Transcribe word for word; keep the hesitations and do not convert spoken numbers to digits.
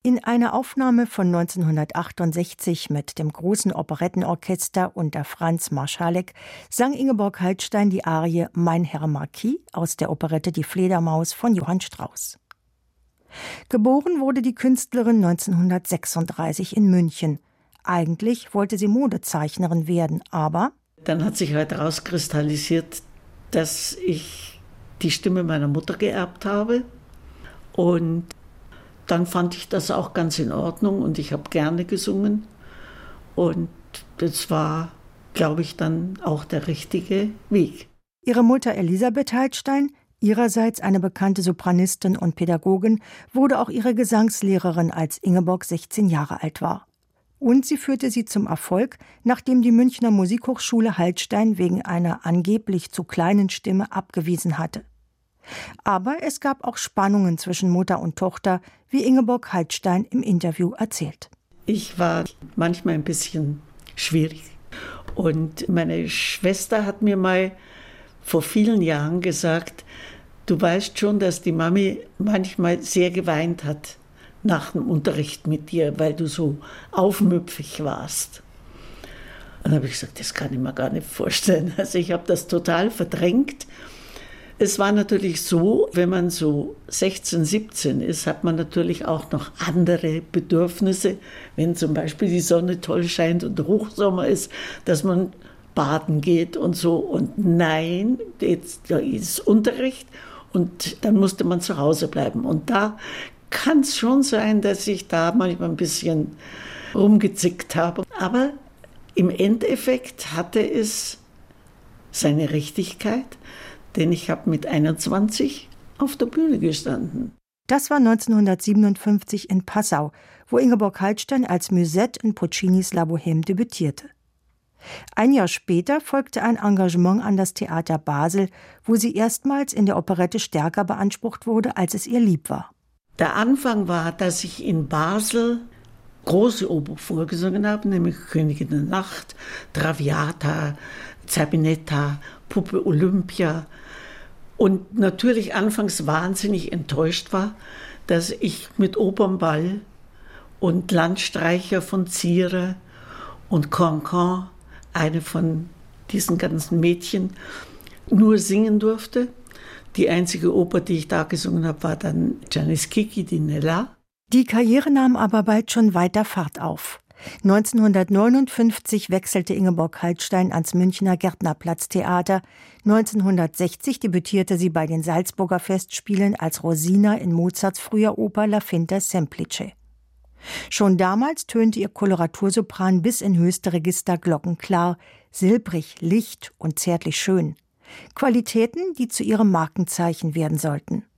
In einer Aufnahme von neunzehnhundertachtundsechzig mit dem großen Operettenorchester unter Franz Marschalek sang Ingeborg Heilstein die Arie »Mein Herr Marquis« aus der Operette »Die Fledermaus« von Johann Strauss. Geboren wurde die Künstlerin neunzehnhundertsechsunddreißig in München. Eigentlich wollte sie Modezeichnerin werden, aber dann hat sich halt herauskristallisiert, dass ich die Stimme meiner Mutter geerbt habe. Und dann fand ich das auch ganz in Ordnung und ich habe gerne gesungen. Und das war, glaube ich, dann auch der richtige Weg. Ihre Mutter Elisabeth Heilstein, ihrerseits eine bekannte Sopranistin und Pädagogin, wurde auch ihre Gesangslehrerin, als Ingeborg sechzehn Jahre alt war. Und sie führte sie zum Erfolg, nachdem die Münchner Musikhochschule Heilstein wegen einer angeblich zu kleinen Stimme abgewiesen hatte. Aber es gab auch Spannungen zwischen Mutter und Tochter, wie Ingeborg Heilstein im Interview erzählt. Ich war manchmal ein bisschen schwierig. Und meine Schwester hat mir mal vor vielen Jahren gesagt, du weißt schon, dass die Mami manchmal sehr geweint hat nach dem Unterricht mit dir, weil du so aufmüpfig warst. Und dann habe ich gesagt, das kann ich mir gar nicht vorstellen. Also ich habe das total verdrängt. Es war natürlich so, wenn man so sechzehn, siebzehn ist, hat man natürlich auch noch andere Bedürfnisse. Wenn zum Beispiel die Sonne toll scheint und Hochsommer ist, dass man baden geht und so. Und nein, jetzt da ist Unterricht und dann musste man zu Hause bleiben. Und da kann es schon sein, dass ich da manchmal ein bisschen rumgezickt habe. Aber im Endeffekt hatte es seine Richtigkeit, denn ich habe mit einundzwanzig auf der Bühne gestanden. Das war neunzehnhundertsiebenundfünfzig in Passau, wo Ingeborg Heilstein als Musette in Puccinis La Bohème debütierte. Ein Jahr später folgte ein Engagement an das Theater Basel, wo sie erstmals in der Operette stärker beansprucht wurde, als es ihr lieb war. Der Anfang war, dass ich in Basel große Oper vorgesungen habe, nämlich Königin der Nacht, Traviata, Zerbinetta, Puppe Olympia. Und natürlich anfangs wahnsinnig enttäuscht war, dass ich mit Opernball und Landstreicher von Zierer und Cancan, eine von diesen ganzen Mädchen, nur singen durfte. Die einzige Oper, die ich da gesungen habe, war dann Giannis Kiki di Nella. Die Karriere nahm aber bald schon weiter Fahrt auf. neunzehnhundertneunundfünfzig wechselte Ingeborg Heilstein ans Münchner Gärtnerplatztheater. neunzehnhundertsechzig debütierte sie bei den Salzburger Festspielen als Rosina in Mozarts früher Oper La Finta Semplice. Schon damals tönte ihr Koloratursopran bis in höchste Register glockenklar, silbrig, licht und zärtlich schön. Qualitäten, die zu ihrem Markenzeichen werden sollten.